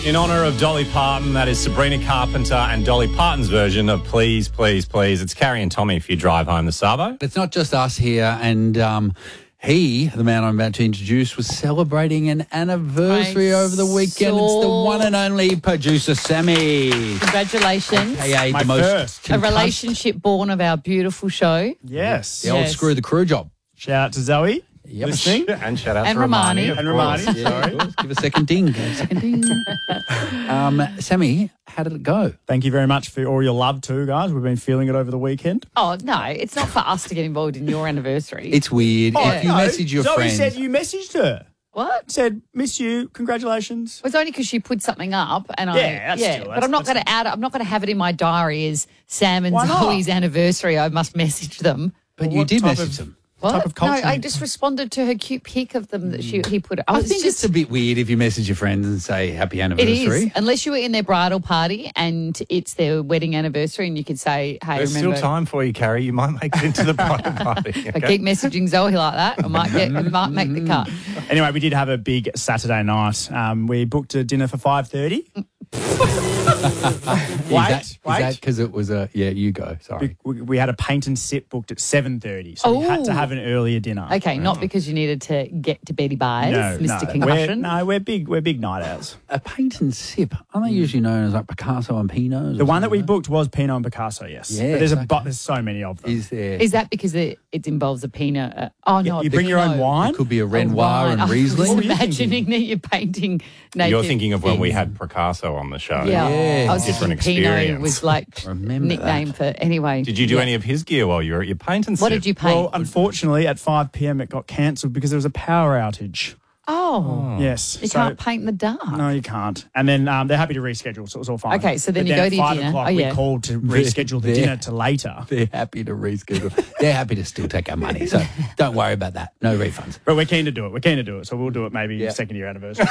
In honour of Dolly Parton, that is Sabrina Carpenter and Dolly Parton's version of Please, Please, Please. It's Carrie and Tommy if you drive home the Sabo. It's not just us here, and he, the man I'm about to introduce, was celebrating an anniversary over the weekend. It's the one and only producer Sammy. Congratulations. AKA My the most first. A relationship born of our beautiful show. Yes. The old Yes. Screw the Crew job. Shout out to Zoe. Yep. Listening. And shout out And to Romani. Romani. of And course. Romani. Sorry. Give a second ding. Give a second ding. Sammy, how did it go? Thank you very much for all your love too, guys. We've been feeling it over the weekend. Oh, no, it's not for us to get involved in your anniversary. It's weird. If you No, message your Zoe friends... said you messaged her. What? Said, miss you, congratulations. It was only because she put something up, and Yeah, that's true. but I'm not That's- going to add it. I'm not going to have it in my diary as Sam and Why not? Zoe's anniversary. I must message them. But Well, you what did type message of- them. What? Type of culture No, I you- just responded to her cute pic of them that he put. I think it's a bit weird if you message your friends and say happy It anniversary. is, unless you were in their bridal party and it's their wedding anniversary, and you could say, "Hey, There's remember." still time for you, Carrie. You might make it into the bridal party. If I keep messaging Zoe like that, I might make the cut. Anyway, we did have a big Saturday night. We booked a dinner for 5:30. Is that because it was a... Yeah, you go. Sorry. We had a paint and sip booked at 7:30, so we had to Ooh. have an earlier dinner. Okay, not because you needed to get to Betty Byes, Mr. Concussion. We're big night owls. A paint and sip. Aren't they usually known as like Picasso and Pinots? The one that we booked was Pinot and Picasso, yes. Yes, But there's okay. there's so many of them. Is there... Is that because it involves a peanut? Oh no, you bring your own wine? It could be a Oh, Renoir right. and I was Riesling. were you imagining that you're painting naked. You're thinking of when we things. had Picasso on the show. Yeah, Yeah. I was Different thinking Pinot experience. was like Remember nickname that. for anyway. Did you do Yeah. any of his gear while you were at your paint and What sip? did you paint? Well, unfortunately, at 5 p.m. it got cancelled because there was a power outage. oh, Yes. you so- can't paint in the dark. No, you can't. And then they're happy to reschedule, so it was all fine. Okay, so then But you go at to your 5 dinner. o'clock, Oh, we yeah. called to reschedule the They're- dinner to later. They're happy to reschedule. They're happy to still take our money. So don't worry about that. No refunds. But we're keen to do it. So we'll do it maybe second year anniversary.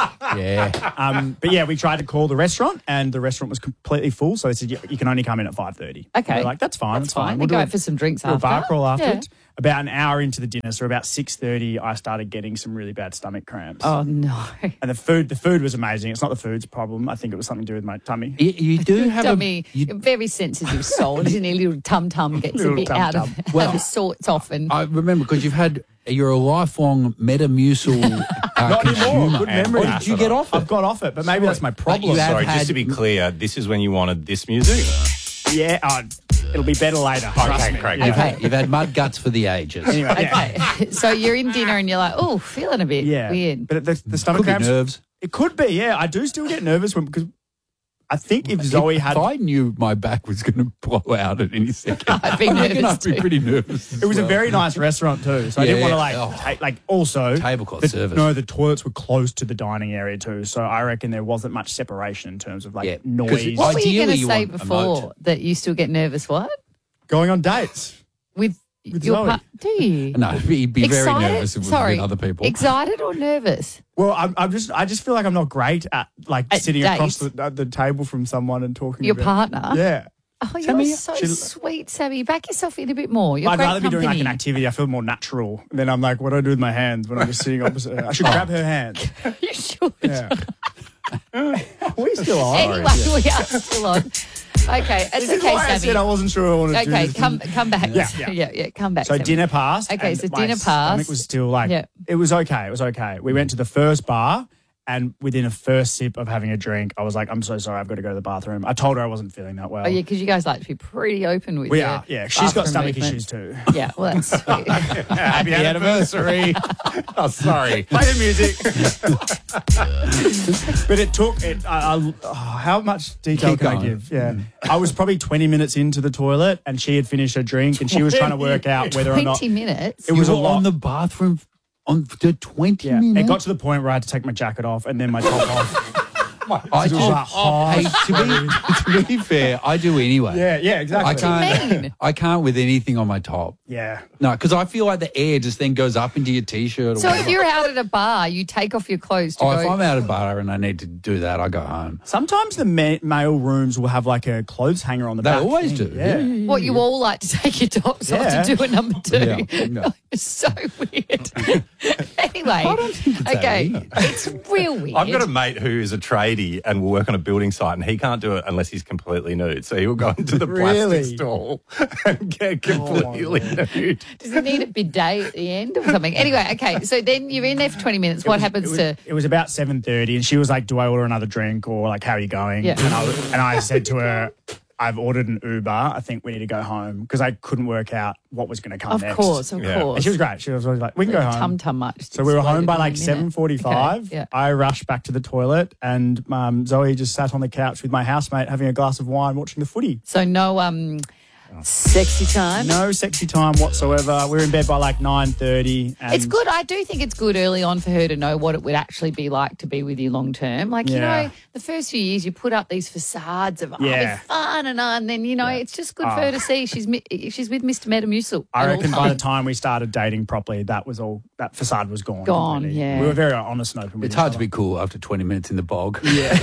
Yeah. But yeah, we tried to call the restaurant and the restaurant was completely full. So they said, you can only come in at 5:30. Okay. We're like, that's fine. That's fine. Then We'll go do out for some drinks do a after. bar crawl afterwards. Yeah. About an hour into the dinner, so about 6:30, I started getting some really bad stomach cramps. Oh no. And the food was amazing. It's not the food's problem. I think it was something to do with my tummy. You do have Tummy, a... very sensitive soul, isn't he? Little tum tum gets a Little bit out tum-tum. of Well, sorts often. I remember because you're a lifelong Metamucil Not consumer. anymore. Good memory. Or did you get off it? I've got off it, but maybe that's my problem. you have Sorry, had- just to be clear, this is when you wanted this music? Yeah, it'll be better later. Trust me. great. Yeah. You've had mud guts for the ages. Anyway, yeah. Okay, so you're in dinner and you're like, oh, feeling a bit Yeah. weird. But the stomach Could be cramps. nerves. It could be, yeah. I do still get nervous because I think if Zoe had. If I knew my back was going to blow out at any second, I'd be I reckon nervous I'd be too. pretty nervous. as It was a well. very nice restaurant too, so I Yeah, didn't want to yeah. also Tablecloth the, service. No, the toilets were close to the dining area too, so I reckon there wasn't much separation in terms of Yeah, 'cause noise. What were you going Ideally, to you say want a before moat. that you still get nervous? What? Going on dates. With With your Zoe. Do you? No, he'd be very Excited? nervous if it was Sorry, with other people. Excited or nervous? Well, I just feel like I'm not great at At sitting across dates? the table from someone and talking. Your about, partner? Yeah. Oh, you're Sammy, so she- sweet, Sammy. Back yourself in a bit more. You're I'd great rather be doing like company. an activity. I feel more natural. And then I'm like, what do I do with my hands when I'm just sitting opposite her? I should grab her hand. You should. Yeah. we still are. Anyway, we are still on. Okay, it's This is okay, why I said I Sammy. wasn't sure I wanted to do Okay, this. come back. Yeah. come back. So Sammy. dinner passed. Okay, and so my dinner stomach passed. was still like, Yeah. it was okay. It was okay. We went to the first bar, and within a first sip of having a drink, I was like, I'm so sorry, I've got to go to the bathroom. I told her I wasn't feeling that well. Oh yeah, because you guys like to be pretty open with We your are, yeah. She's got bathroom stomach movement. issues too. Yeah, well that's sweet. Happy anniversary. Oh, sorry. Play the music. But it took it. How much detail Keep can I going. give? Yeah, I was probably 20 minutes into the toilet, and she had finished her drink, and she was trying to work out whether or not 20 minutes. it was you a were lot. on the bathroom on the 20 Yeah, minutes. it got to the point where I had to take my jacket off and then my top off. I It was do- like hot. Hey, to be fair, I do anyway. Yeah, exactly. I can't. mean? I can't with anything on my top. Yeah. No, because I feel like the air just then goes up into your t-shirt. Or So if whatever. you're out at a bar, you take off your clothes to Oh, go. if I'm out of bar and I need to do that, I go home. Sometimes the male rooms will have like a clothes hanger on the They back. always thing. do. Yeah. What, you all like to take your tops off Yeah. to do a number two? Yeah, no. It's so weird. Anyway, I don't think it's that okay, weird. it's real weird. I've got a mate who is a trade lady and will work on a building site, and he can't do it unless he's completely nude. So he will go into the Really? plastic stall and get completely nude. Does it need a bidet at the end or something? Anyway, okay. So then you're in there for 20 minutes. What happens to? It was about 7:30, and she was like, "Do I order another drink or like how are you going?" Yeah. And I said to her, "I've ordered an Uber. I think we need to go home," because I couldn't work out what was going to come Of next. course. And she was great. She was always like, "We can go home." Tum much. So we were home by like 7:45. Okay, yeah. I rushed back to the toilet, and Zoe just sat on the couch with my housemate having a glass of wine, watching the footy. So no sexy time. No sexy time whatsoever. We were in bed by like 9:30. It's good. I do think it's good early on for her to know what it would actually be like to be with you long term. Like, you Yeah. know, the first few years you put up these facades of, Yeah. it's fun and then, you know, it's just good for her to see she's with Mr. Metamucil. I reckon by the time we started dating properly, that facade was gone. Gone, completely. yeah. We were very honest and open with It's each hard to other. be cool after 20 minutes in the bog. Yeah.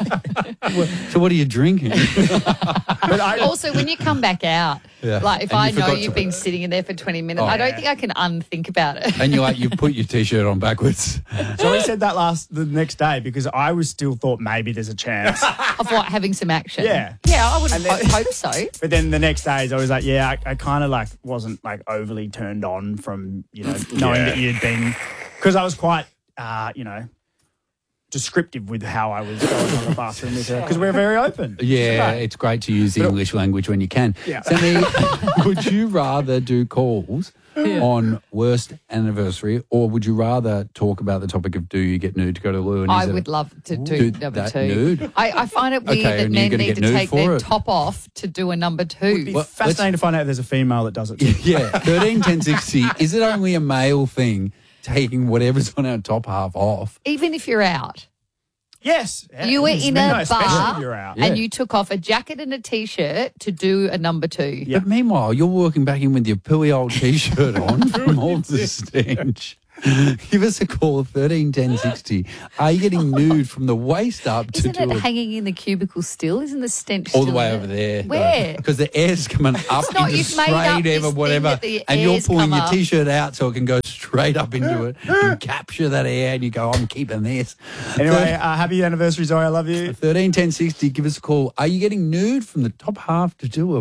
So what are you drinking? But Also, when you come back out, Yeah. like if And I you know forgot you've to- been sitting in there for 20 minutes, Oh, I don't yeah. think I can unthink about it. And you put your T-shirt on backwards. Zoe said that the next day because I was still thought maybe there's a chance. Of what, having some action? Yeah. Yeah, I would And then- hope so. But then the next day, I was like, yeah, I kind of like wasn't like overly turned on from, you know, knowing that you'd been, because I was quite, you know, descriptive with how I was going to the bathroom with her because we're very open. Yeah, it's great to use the English language when you can. Yeah. Sammy, would you rather do calls on worst anniversary, or would you rather talk about the topic of do you get nude to go to the loo? And I is it- would love to do do number that two. nude? I find it weird Okay, that and you're men gonna need get to nude take for their it? top off to do a number two. It'd be fascinating to find out if there's a female that does it too. Yeah, 13, 10, 60. Is it only a male thing taking whatever's on our top half off? Even if you're out. Yes. You were in a especially bar if you're out. and you took off a jacket and a T-shirt to do a number two. Yeah. But meanwhile, you're walking back in with your pooey old T-shirt on from all the stench. Give us a call, 13 10 60. Are you getting nude from the waist up to Isn't do it it hanging in the cubicle still? Isn't the stench all the still way there? over there? Where? Because the air's coming up not- into you've made up straight this ever, thing whatever, that the and you're air's pulling come your up. T-shirt out so it can go straight up into it and capture that air, and you go, I'm keeping this. Anyway, happy anniversary, Zoe. I love you. 13 10 60, give us a call. Are you getting nude from the top half to do a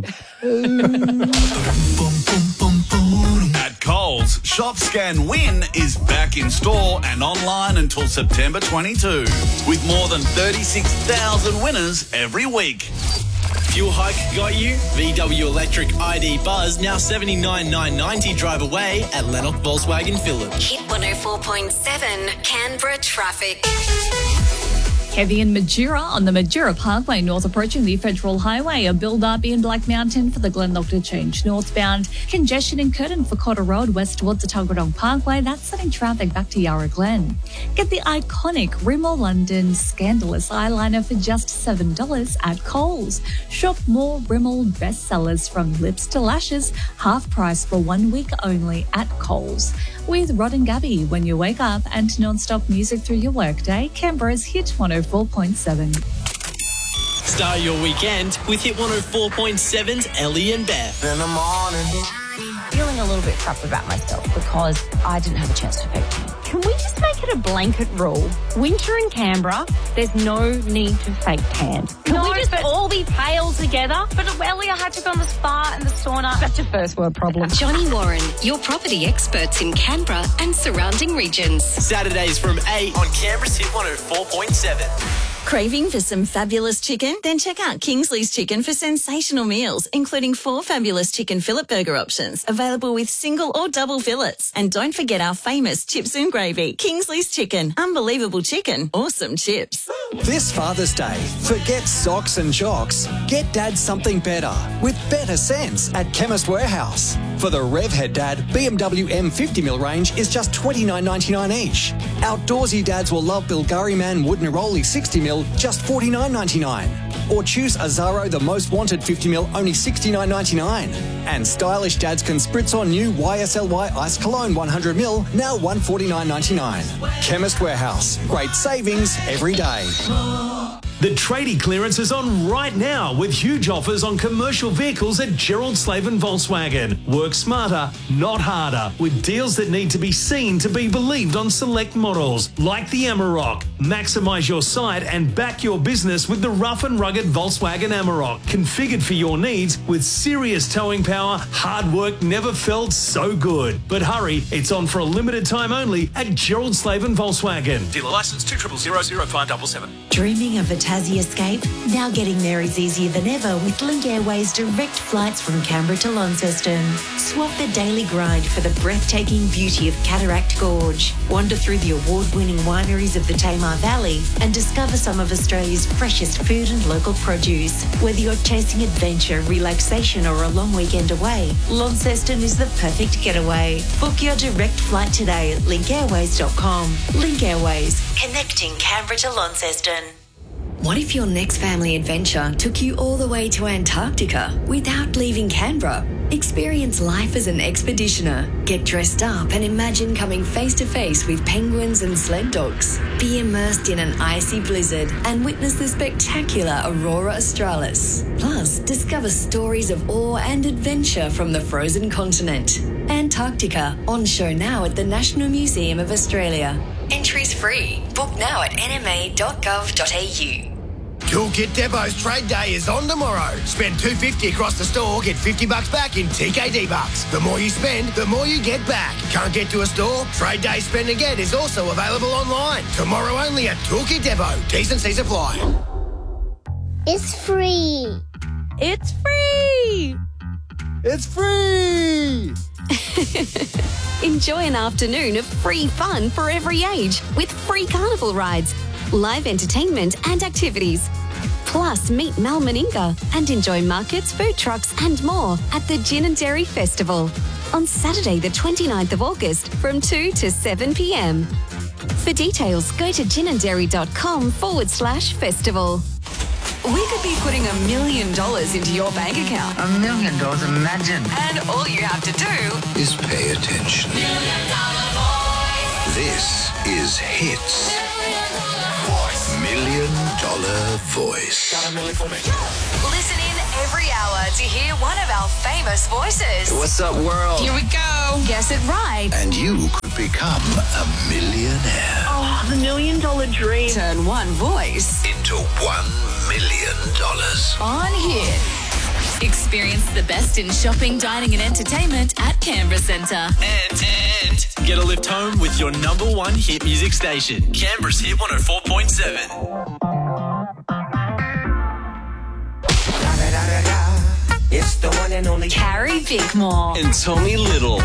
At Coles, Shop Scan Win is back in store and online until September 22, with more than 36,000 winners every week. Fuel hike got you? VW Electric ID Buzz now $79,990 drive away at Lennox Volkswagen Phillips. Hit 104.7 Canberra traffic. Heavy in Majura on the Majura Parkway north approaching the Federal Highway. A build-up in Black Mountain for the Glen Doctor change northbound. Congestion in Curtin for Cotter Road west towards the Tuggeranong Parkway. That's sending traffic back to Yarra Glen. Get the iconic Rimmel London Scandalous eyeliner for just $7 at Coles. Shop more Rimmel bestsellers from lips to lashes, half price for 1 week only at Coles. With Rod and Gabby when you wake up and non-stop music through your workday, Canberra's Hit 104.7. Start your weekend with Hit 104.7's Ellie and Beth. In the morning. Feeling a little bit crap about myself because I didn't have a chance to fake tan. Can we just make it a blanket rule? Winter in Canberra, there's no need to fake tan. Can we just all be pale together? But earlier I had to go on the spa and the sauna. That's a first world problem. Johnny Warren, your property experts in Canberra and surrounding regions. Saturdays from 8 on Canberra's Hit 104.7. Craving for some fabulous chicken? Then check out Kingsley's Chicken for sensational meals, including 4 fabulous chicken fillet burger options, available with single or double fillets. And don't forget our famous chips and gravy. Kingsley's Chicken. Unbelievable chicken. Awesome chips. This Father's Day, forget socks and jocks. Get Dad something better with better sense at Chemist Warehouse. For the Revhead Dad, BMW M50mm range is just $29.99 each. Outdoorsy dads will love Bulgari Man Wood Neroli 60mm, just $49.99. Or choose Azaro the Most Wanted 50mm, only $69.99. And stylish dads can spritz on new YSLY Ice Cologne 100ml, now $149.99. Chemist Warehouse, great savings every day. The tradie clearance is on right now with huge offers on commercial vehicles at Gerald Slaven Volkswagen. Work smarter, not harder, with deals that need to be seen to be believed on select models, like the Amarok. Maximise your sight and back your business with the rough and rugged Volkswagen Amarok, configured for your needs with serious towing power. Hard work never felt so good. But hurry, it's on for a limited time only at Gerald Slaven Volkswagen. Dealer licence 2000577. Dreaming of a Tassie escape? Now getting there is easier than ever with Link Airways direct flights from Canberra to Launceston. Swap the daily grind for the breathtaking beauty of Cataract Gorge. Wander through the award-winning wineries of the Tamar Valley and discover some of Australia's freshest food and local produce. Whether you're chasing adventure, relaxation or a long weekend away, Launceston is the perfect getaway. Book your direct flight today at linkairways.com. Link Airways, connecting Canberra to Launceston. What if your next family adventure took you all the way to Antarctica without leaving Canberra? Experience life as an expeditioner. Get dressed up and imagine coming face to face with penguins and sled dogs. Be immersed in an icy blizzard and witness the spectacular Aurora Australis. Plus, discover stories of awe and adventure from the frozen continent. Antarctica, on show now at the National Museum of Australia. Entries free. Book now at nma.gov.au. Toolkit Depot's trade day is on tomorrow. Spend $250 across the store, get $50 back in TKD bucks. The more you spend, the more you get back. Can't get to a store? Trade day spend again is also available online. Tomorrow only at Toolkit Depot. T's and C's apply. It's free. It's free. It's free. Enjoy an afternoon of free fun for every age with free carnival rides, live entertainment and activities. Plus, meet Mel Meninga and enjoy markets, food trucks and more at the Gin and Dairy Festival on Saturday the 29th of August from 2 to 7 p.m. For details, go to ginandairy.com/festival. We could be putting $1 million into your bank account. $1 million, imagine. And all you have to do is pay attention. This is Hits. $1 Million Voice. Listen in every hour to hear one of our famous voices. What's up, world? Here we go. Guess it right. And you could become a millionaire. Oh, the $1 million dream. Turn one voice into $1 million. on Hit. Experience the best in shopping, dining and entertainment at Canberra Centre. And get a lift home with your number one hit music station, Canberra's Hit 104.7. It's the one and only Carrie Bickmore. And Tommy Little.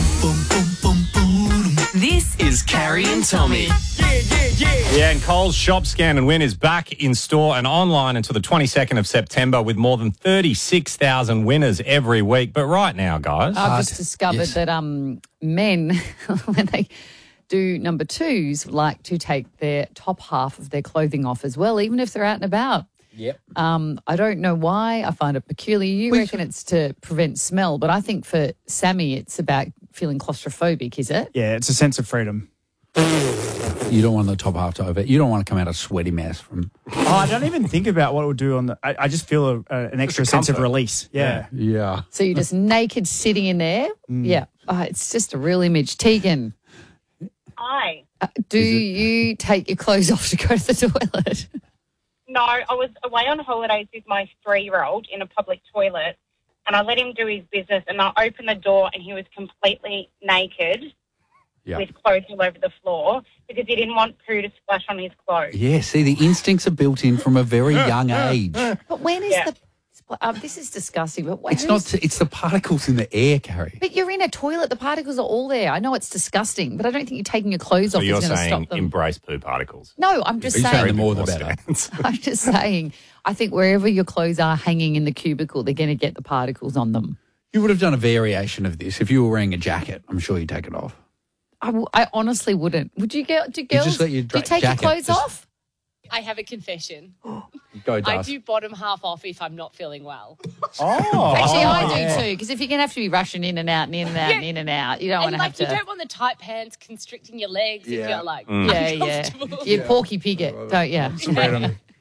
This is Carrie and Tommy. Yeah, and Coles Shop Scan and Win is back in store and online until the 22nd of September with more than 36,000 winners every week. But right now, guys, I've just discovered that men, when they do number twos, like to take their top half of their clothing off as well, even if they're out and about. Yep. I don't know why. I find it peculiar. You reckon it's to prevent smell, but I think for Sammy, it's about feeling claustrophobic, is it? Yeah, it's a sense of freedom. You don't want the top half to over. You don't want to come out a sweaty mess from. Oh, I don't even think about what it would do on the. I just feel an extra sense of release. Yeah. Yeah. So you're just naked sitting in there? Yeah. Oh, it's just a real image. Tegan. Hi. Do you take your clothes off to go to the toilet? No, I was away on holidays with my 3-year-old in a public toilet, and I let him do his business, and I opened the door, and he was completely naked with clothes all over the floor because he didn't want poo to splash on his clothes. Yeah, see, the instincts are built in from a very young age. But when is the... this is disgusting, but It's not. It's the particles in the air, Carrie. But you're in a toilet. The particles are all there. I know it's disgusting, but I don't think you're taking your clothes so off you're is going to saying stop them. embrace poo particles. No, I'm just saying. The more the better. I'm just saying. I think wherever your clothes are hanging in the cubicle, they're going to get the particles on them. You would have done a variation of this if you were wearing a jacket. I'm sure you'd take it off. I honestly wouldn't. Would you get? Do girls? just let your do you take your jacket clothes just- off? I have a confession. Go, I Dust. do bottom half off if I'm not feeling well. Oh, Actually, I do too. Because if you're going to have to be rushing in and out and in and out and in and out, you don't want And to have to. you don't want the tight pants constricting your legs if you're like Yeah. uncomfortable. You porky pigget, don't you? Some bread on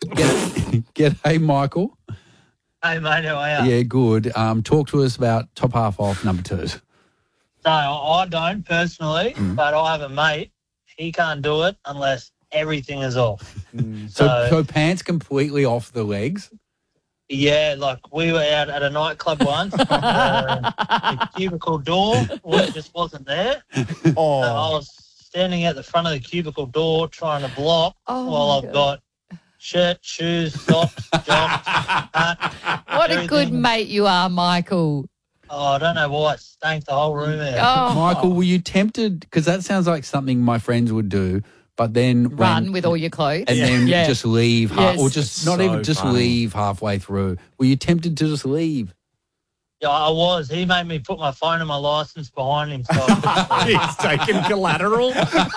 G'day, Michael. Hey, mate, how are you? Yeah, good. Talk to us about top half off number 2s. So I don't personally, but I have a mate. He can't do it unless everything is off. So pants completely off the legs? Yeah, like we were out at a nightclub once. The cubicle door just wasn't there. Oh. So I was standing at the front of the cubicle door trying to block while I've got shirt, shoes, socks, jocks, hat. What a good mate you are, Michael. Oh, I don't know why it stank the whole room out. Michael, were you tempted? Because that sounds like something my friends would do, but then Run with all your clothes. and then just leave, or Yes. just not So even just funny. leave halfway through. Were you tempted to just leave? Yeah, I was. He made me put my phone and my license behind him. So He's taking collateral.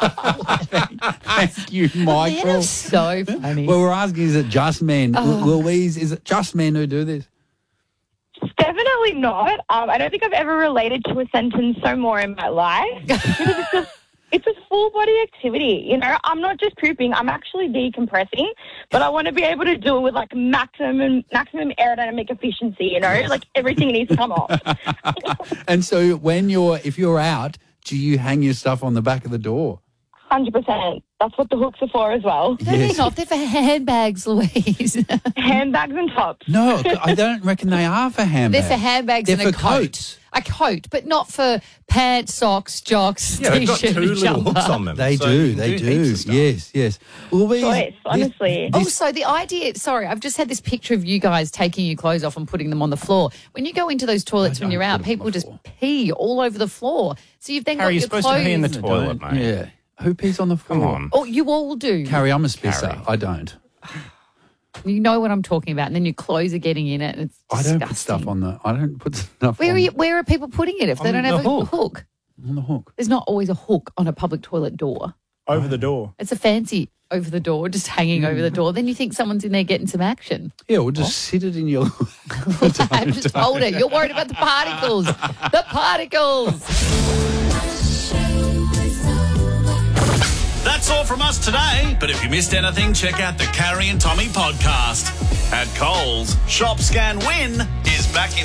Thank you, Michael. That is so funny. Well, we're asking, is it just men? Oh. Louise, is it just men who do this? Definitely not. I don't think I've ever related to a sentence so more in my life. Because it's a full body activity. You know, I'm not just pooping, I'm actually decompressing, but I want to be able to do it with like maximum aerodynamic efficiency, you know, like everything needs to come off. And so if you're out, do you hang your stuff on the back of the door? 100%. That's what the hooks are for as well. No, they're not. They're for handbags, Louise. Handbags and tops. No, I don't reckon they are for handbags. They're for handbags They're and a for coat. coats. A coat, but not for pants, socks, jocks, Yeah, they've got t-shirt, two little jumper. hooks on them. They so you do, can they do. heaps of stuff. Yes. Louise, Choice, honestly. Also, the idea, sorry, I've just had this picture of you guys taking your clothes off and putting them on the floor. When you go into those toilets when you're out, people just pee all over the floor. So you've then Harry, got you're your supposed clothes. to pee in the toilet, mate. Yeah. Who pees on the floor? Come on. Oh, you all do. Carrie, I'm a spisser. Carrie. I don't. You know what I'm talking about. And then your clothes are getting in it. And it's I disgusting. don't put stuff on the. I don't put stuff Where are people putting it if they On don't the have a hook. hook? on the hook. There's not always a hook on a public toilet door. Over the door. It's a fancy over the door, just hanging over the door. Then you think someone's in there getting some action. Yeah, we'll just sit it in your. I just told her. You're worried about the particles. The particles. That's all from us today. But if you missed anything, check out the Carrie and Tommy podcast. At Coles, Shop, Scan, Win is back in